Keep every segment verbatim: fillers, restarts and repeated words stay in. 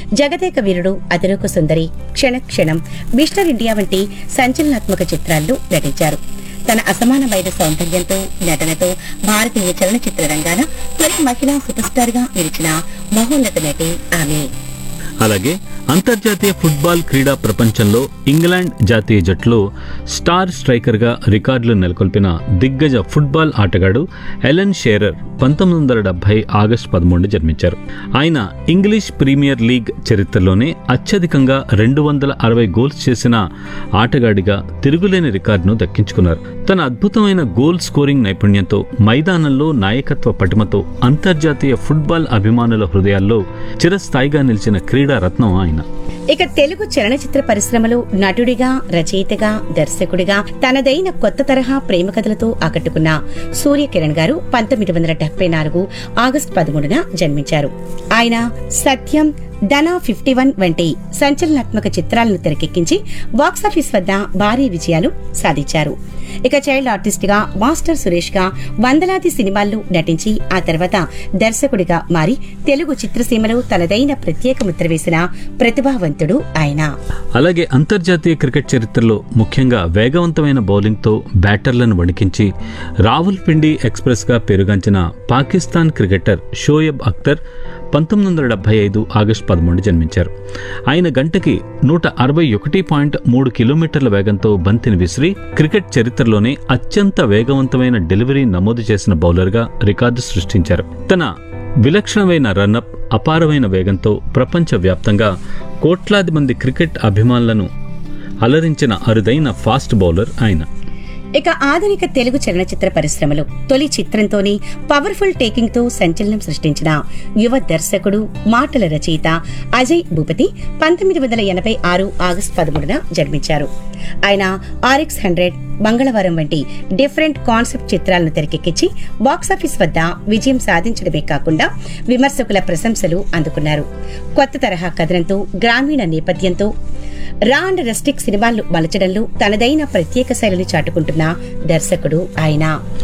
జగదేక వీరుడు, అతిలోక సుందరి, క్షణ క్షణం, mister India వంటి సంచలనాత్మక చిత్రాల్లో నటించారు. తన అసమానమైన సౌందర్యంతో, నటనతో భారతీయ చలనచిత్ర రంగాన తొలి మహిళా సూపర్ స్టార్ గా నిలిచిన మహోన్నత నటి ఆమె. అలాగే అంతర్జాతీయ ఫుట్బాల్ క్రీడా ప్రపంచంలో ఇంగ్లాండ్ జాతీయ జట్టులో స్టార్ స్ట్రైకర్ గా రికార్డులు నెలకొల్పిన దిగ్గజ ఫుట్బాల్ ఆటగాడు ఎలెన్ షేరర్ పంతొమ్మిది వందల డెబ్బై ఆగస్టు పదమూడు జన్మించారు. ఆయన ఇంగ్లీష్ ప్రీమియర్ లీగ్ చరిత్రలోనే అత్యధికంగా రెండు వందల అరవై గోల్స్ చేసిన ఆటగాడిగా తిరుగులేని రికార్డును దక్కించుకున్నారు. తన అద్భుతమైన గోల్ స్కోరింగ్ నైపుణ్యంతో, మైదానంలో నాయకత్వ పటిమతో అంతర్జాతీయ ఫుట్బాల్ అభిమానుల హృదయాల్లో చిరస్థాయిగా నిలిచిన క్రీడా రత్నం ఆయన. ఇక తెలుగు చలనచిత్ర పరిశ్రమలో నటుడిగా, రచయితగా, దర్శకుడిగా తనదైన కొత్త తరహా ప్రేమ కథలతో ఆకట్టుకున్న సూర్యకిరణ్ గారు పంతొమ్మిది వందల డెబ్బై నాలుగు ఆగస్టు పదమూడున జన్మించారు. ఆయన సత్యం, ధన ఫిఫ్టీ వన్ వంటి సంచలనాత్మక చిత్రాలను తెరకెక్కించి బాక్సాఫీస్ వద్ద భారీ విజయాలు సాధించారు. ఇక చైల్డ్ ఆర్టిస్ట్ గా, మాస్టర్ సురేష్ గా వందలాది సినిమాల్లో నటించి ఆ తర్వాత దర్శకుడిగా మారి తెలుగు చిత్రసీమలో తనదైన ప్రత్యేక ముద్ర వేసిన ప్రతిభావంతుడు ఆయన. అలాగే అంతర్జాతీయ క్రికెట్ చరిత్రలో ముఖ్యంగా వేగవంతమైన బౌలింగ్ తో బ్యాటర్లను వణికించి రావుల్పిండి ఎక్స్ప్రెస్ గా పేరుగాంచిన పాకిస్తాన్ క్రికెటర్ షోయబ్ అఖ్తర్ పంతొమ్మిది వందల డెబ్బై ఐదు ఆగస్టు పదమూడు జన్మించారు. ఆయన గంటకి నూట అరవై ఒకటి పాయింట్ మూడు కిలోమీటర్ల వేగంతో బంతిని విసిరి క్రికెట్ చరిత్రలోనే అత్యంత వేగవంతమైన డెలివరీ నమోదు చేసిన బౌలర్గా రికార్డు సృష్టించారు. తన విలక్షణమైన రన్అప్, అపారమైన వేగంతో ప్రపంచ వ్యాప్తంగా కోట్లాది మంది క్రికెట్ అభిమానులను అలరించిన అరుదైన ఫాస్ట్ బౌలర్ ఆయన. ఇక ఆధునిక తెలుగు చలనచిత్ర పరిశ్రమలో తొలి చిత్రంతోనే పవర్ఫుల్ టేకింగ్ తో సంచలనం సృష్టించిన యువ దర్శకుడు, మాటల రచయిత అజయ్ భూపతి పంతొమ్మిది వందల ఎనభై ఆరు ఆగస్టు పదమూడున జన్మించారు. ఆయన ఆర్ఎక్స్ హండ్రెడ్, మంగళవారం వంటి డిఫరెంట్ కాన్సెప్ట్ చిత్రాలను తెరకెక్కించి బాక్సాఫీస్ వద్ద విజయం సాధించడమే కాకుండా విమర్శకుల ప్రశంసలు అందుకున్నారు. కొత్త తరహా కథనంతో, గ్రామీణ నేపథ్యంతో రా అండ్ రస్టిక్ సినిమాలను మలచడంలో తనదైన ప్రత్యేక శైలిని చాటుకుంటున్న దర్శకుడు ఆయన.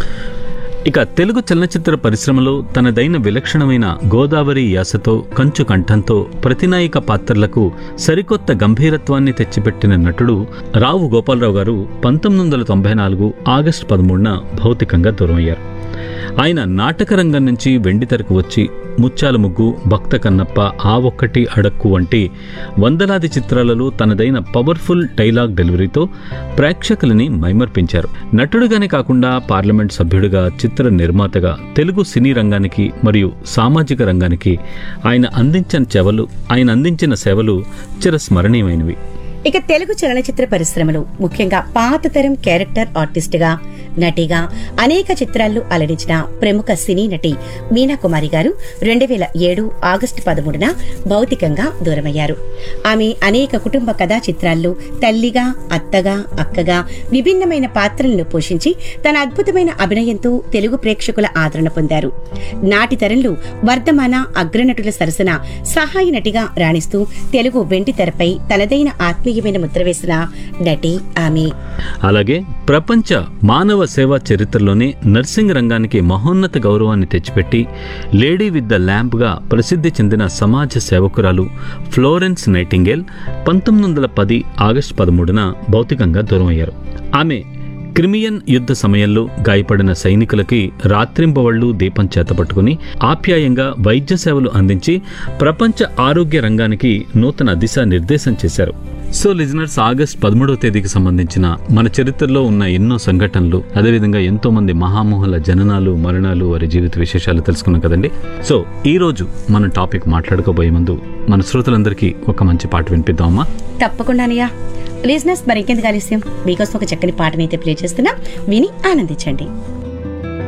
ఇక తెలుగు చలనచిత్ర పరిశ్రమలో తనదైన విలక్షణమైన గోదావరి యాసతో, కంచు కంఠంతో ప్రతినాయక పాత్రలకు సరికొత్త గంభీరత్వాన్ని తెచ్చిపెట్టిన నటుడు రావు గోపాలరావు గారు పంతొమ్మిది వందల తొంభై నాలుగు ఆగస్టు పదమూడున భౌతికంగా దూరమయ్యారు. ఆయన నాటక రంగం నుంచి వెండితెరకు వచ్చి ముత్యాల ముగ్గు, భక్త కన్నప్ప, ఆ ఒక్కటి అడక్కు వంటి వందలాది చిత్రాలలో తనదైన పవర్ఫుల్ డైలాగ్ డెలివరీతో ప్రేక్షకులని మైమర్పించారు. నటుడుగానే కాకుండా పార్లమెంట్ సభ్యుడిగా, చిత్ర నిర్మాతగా తెలుగు సినీ రంగానికి మరియు సామాజిక రంగానికి ఆయన అందించిన సేవలు ఆయన అందించిన సేవలు చిరస్మరణీయమైనవి. ఇక తెలుగు చలనచిత్ర పరిశ్రమలో ముఖ్యంగా పాత తరం క్యారెక్టర్ ఆర్టిస్ట్ గా, నటిగా అనేక చిత్రాల్లో అలరించిన ప్రముఖ సినీ నటి మీనాకుమారి గారు రెండు వేల ఏడు ఆగస్టు పదమూడున భౌతికంగా దూరమయ్యారు. ఆమె అనేక కుటుంబ కథా చిత్రాల్లో తల్లిగా, అత్తగా, అక్కగా విభిన్నమైన పాత్రలను పోషించి తన అద్భుతమైన అభినయంతో తెలుగు ప్రేక్షకుల ఆదరణ పొందారు. నాటి తరంలో వర్ధమాన అగ్రనటుల సరసన సహాయ నటిగా రాణిస్తూ తెలుగు వెండి తెరపై తనదైన ఆత్మీయమైన ముద్ర వేసిన నటి ఆమె. అలాగే ప్రపంచ మానవ సేవా చరిత్రలోనే నర్సింగ్ రంగానికి మహోన్నత గౌరవాన్ని తెచ్చిపెట్టి లేడీ విత్ ద ల్యాంప్ గా ప్రసిద్ధి చెందిన సమాజ సేవకురాలు ఫ్లోరెన్స్ నైటింగేల్ పంతొమ్మిది వందల పది ఆగస్టు పదమూడున భౌతికంగా దూరమయ్యారు. ఆమె క్రిమియన్ యుద్ధ సమయంలో గాయపడిన సైనికులకి రాత్రింబవళ్లు దీపం చేతపట్టుకుని ఆప్యాయంగా వైద్య సేవలు అందించి ప్రపంచ ఆరోగ్య రంగానికి నూతన దిశా నిర్దేశం చేశారు. సో లిజనర్స్, ఆగస్ట్ పదమూడవ తేదీకి సంబంధించిన మన చరిత్రలో ఉన్న ఎన్నో సంఘటనలు, అదేవిధంగా ఎంతో మంది మహామోహుల జననాలు, మరణాలు, వారి జీవిత విశేషాలు తెలుసుకున్నాం కదండి. సో ఈ రోజు మన టాపిక్ మాట్లాడుకోబోయే ముందు మన శ్రోతలందరికీ ఒక మంచి పాట వినిపిద్దామా? తప్పకుండానయ్యా. లిజనర్స్, మరి ఇంకెందుకు ఆలస్యం, మీకోసం ఒక చక్కని పాటనైతే ప్లే చేస్తున్నా, విని ఆనందించండి.